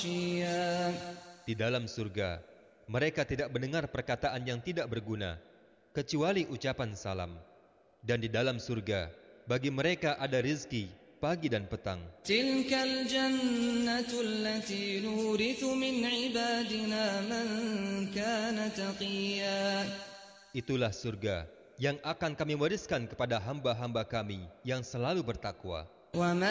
Di dalam surga, mereka tidak mendengar perkataan yang tidak berguna, kecuali ucapan salam. Dan di dalam surga, bagi mereka ada rizki pagi dan petang. Tilkal jannatu allati nurithu min ibadina man kana taqiyya. Itulah surga yang akan kami wariskan kepada hamba-hamba kami yang selalu bertakwa.